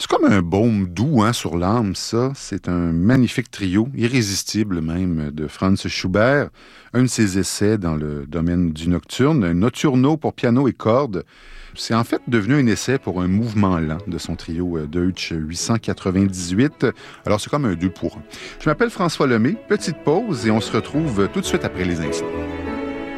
C'est comme un baume doux sur l'âme, ça. C'est un magnifique trio, irrésistible même, de Franz Schubert. Un de ses essais dans le domaine du nocturne, un nocturno pour piano et cordes. C'est en fait devenu un essai pour un mouvement lent de son trio Deutsch 898. Alors c'est comme un 2 pour 1. Je m'appelle François Lemay. Petite pause et on se retrouve tout de suite après les infos.